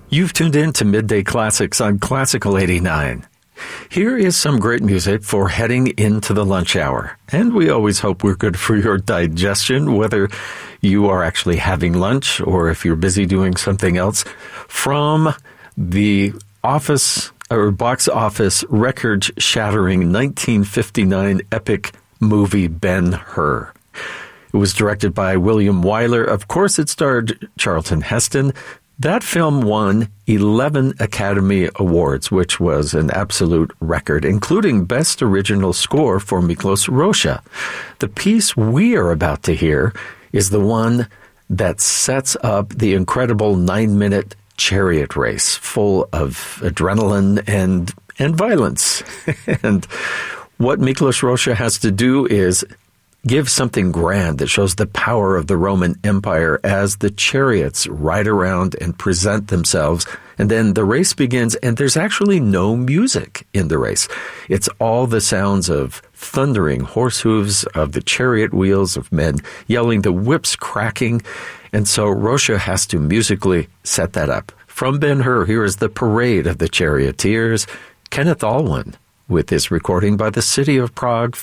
You've tuned in to Midday Classics on Classical 89. Here is some great music for heading into the lunch hour. And we always hope we're good for your digestion, whether you are actually having lunch or if you're busy doing something else. From the box office record-shattering 1959 epic movie Ben-Hur. It was directed by William Wyler. Of course, it starred Charlton Heston. That film won 11 Academy Awards, which was an absolute record, including Best Original Score for Miklos Rozsa. The piece we are about to hear is the one that sets up the incredible 9-minute chariot race full of adrenaline and violence. And what Miklos Rozsa has to do is give something grand that shows the power of the Roman Empire as the chariots ride around and present themselves. And then the race begins, and there's actually no music in the race. It's all the sounds of thundering horse hooves, of the chariot wheels, of men yelling, the whips cracking. And so Rozsa has to musically set that up. From Ben-Hur, here is the Parade of the Charioteers, Kenneth Alwan, with his recording by the City of Prague